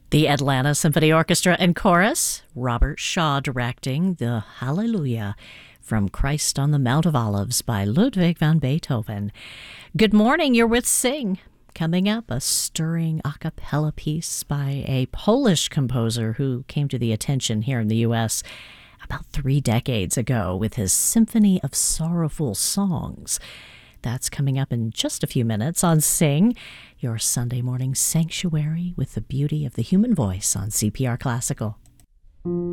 The Atlanta Symphony Orchestra and Chorus, Robert Shaw directing the Hallelujah from Christ on the Mount of Olives by Ludwig van Beethoven. Good morning, you're with Sing. Coming up, a stirring a cappella piece by a Polish composer who came to the attention here in the U.S. about 3 decades ago with his Symphony of Sorrowful Songs. That's coming up in just a few minutes on Sing, your Sunday morning sanctuary with the beauty of the human voice on CPR Classical.